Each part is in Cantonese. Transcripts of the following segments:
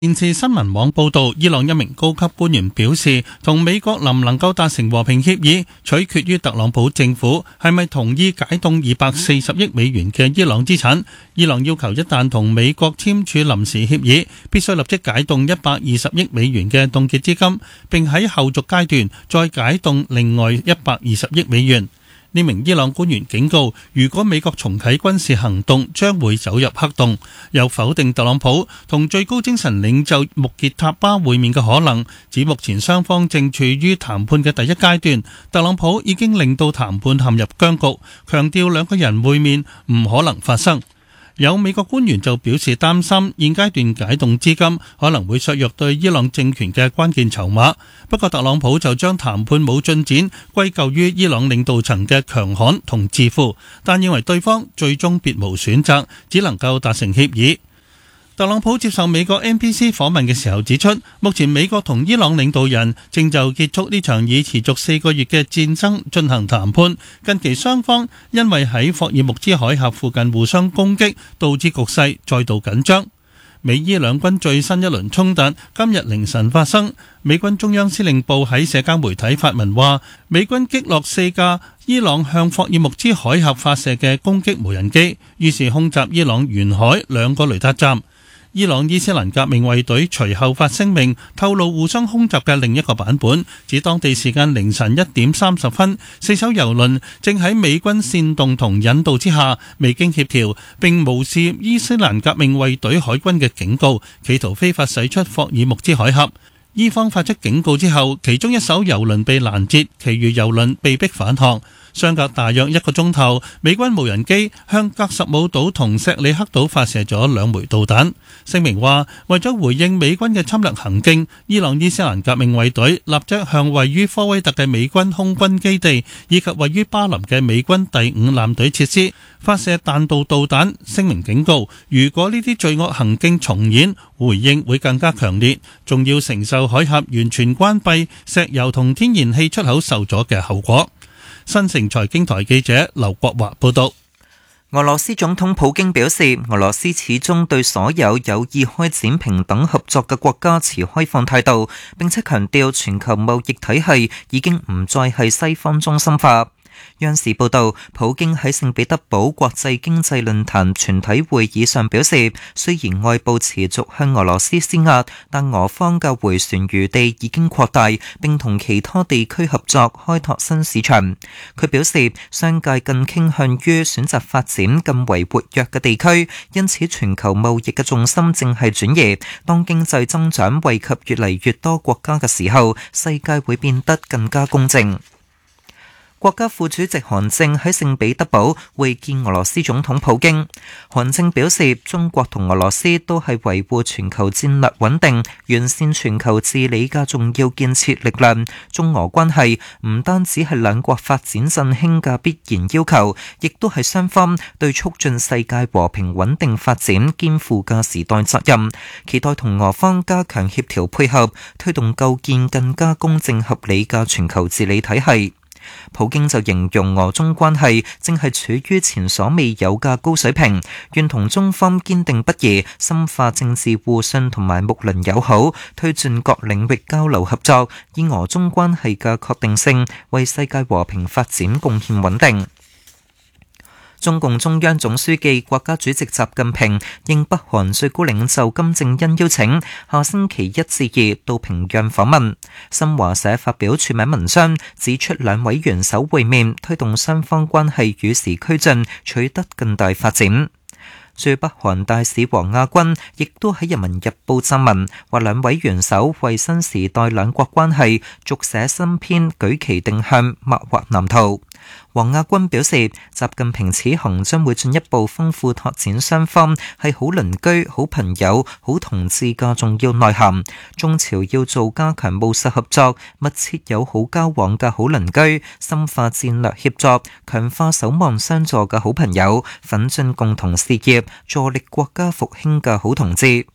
電視新聞網報道，伊朗一名高級官員表示，同美國能唔能夠達成和平協議，取決於特朗普政府係咪同意解凍240億美元嘅伊朗資產。伊朗要求一旦同美國簽署臨時協議，必須立即解凍120億美元嘅凍結資金，並喺後續階段再解凍另外120億美元。呢名伊朗官員警告，如果美國重啟軍事行動，將會走入黑洞，又否定特朗普同最高精神領袖穆傑塔巴會面嘅可能，指目前雙方正處於談判嘅第一階段，特朗普已經令到談判陷入僵局，強調兩個人會面唔可能發生。有美國官員就表示擔心現階段解凍資金可能會削弱對伊朗政權嘅關鍵籌碼，不過特朗普就將談判冇進展歸咎於伊朗領導層嘅強悍同自負，但認為對方最終別無選擇，只能夠達成協議。特朗普接受美國 NBC 訪問嘅時候指出，目前美國同伊朗領導人正就結束呢場已持續4個月嘅戰爭進行談判。近期雙方因為喺霍爾木茲海峽附近互相攻擊，導致局勢再度緊張。美伊兩軍最新一輪衝突今日凌晨發生，美軍中央司令部喺社交媒體發文話，美軍擊落4架伊朗向霍爾木茲海峽發射嘅攻擊無人機，於是空襲伊朗沿海2個雷達站。伊朗伊斯蘭革命衛隊隨後發聲明，透露互相空襲嘅另一個版本，指當地時間凌晨1點30分，4艘油輪正喺美軍煽動同引導之下，未經協調並無視伊斯蘭革命衛隊海軍嘅警告，企圖非法駛出霍爾木茲海峽。伊方發出警告之後，其中一艘油輪被攔截，其餘油輪被迫返航。相隔大約1個鐘頭，美軍無人機向格什姆島同錫里克島發射咗2枚導彈。聲明話，為咗回應美軍嘅侵略行徑，伊朗伊斯蘭革命衛隊立即向位於科威特嘅美軍空軍基地以及位於巴林嘅美軍第5艦隊設施發射彈道導彈。聲明警告，如果呢啲罪惡行徑重演，回應會更加強烈，仲要承受海峽完全關閉、石油同天然氣出口受阻嘅後果。新城財經台記者劉國華報道。 俄羅斯總統普京表示，俄羅斯始終對所有有意開展平等合作嘅國家持開放態度，並且強調全球貿易體系已經唔再係西方中心化。央視報道，普京喺聖彼得堡國際經濟論壇全體會議上表示，雖然外部持續向俄羅斯施壓，但俄方嘅迴旋餘地已經擴大，並同其他地區合作開拓新市場。佢表示，商界更傾向於選擇發展更為活躍嘅地區，因此全球貿易嘅重心正係轉移。當經濟增長惠及越嚟越多國家嘅時候，世界會變得更加公正。國家副主席韓正喺聖彼得堡會見俄羅斯總統普京。韓正表示，中國同俄羅斯都係維護全球戰略穩定、完善全球治理嘅重要建設力量。中俄關係唔單止係兩國發展振興嘅必然要求，亦都係雙方對促進世界和平穩定發展肩負嘅時代責任。期待同俄方加強協調配合，推動構建更加公正合理嘅全球治理體系。普京就形容俄中關係正係處於前所未有嘅高水平，願同中方堅定不移深化政治互信同埋睦鄰友好，推進各領域交流合作，以俄中關係嘅確定性為世界和平發展貢獻穩定。中共中央總書記、國家主席習近平應北韓最高領袖金正恩邀請，下星期1至2到平壤訪問。新華社發表署名文章，指出兩位元首會面，推動雙方關係與時俱進，取得更大發展。駐北韓大使王亞軍亦都喺《人民日報》撰文，話兩位元首為新時代兩國關係續寫新篇，舉旗定向，擘劃藍圖。王亞軍表示，習近平此行將會進一步豐富拓展雙方係好鄰居、好朋友、好同志嘅重要內涵。中朝要做加強務實合作、密切友好交往嘅好鄰居，深化戰略協作，強化守望相助嘅好朋友，奮進共同事業，助力國家復興嘅好同志。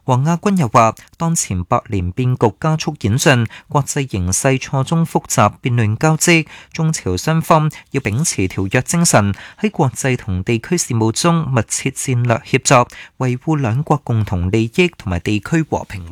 王亞軍又話，當前百年變局加速演進，國際形勢錯綜複雜、變亂交織，中朝雙方要秉持條約精神，喺國際同地區事務中密切戰略協作，維護兩國共同利益同埋地區和平。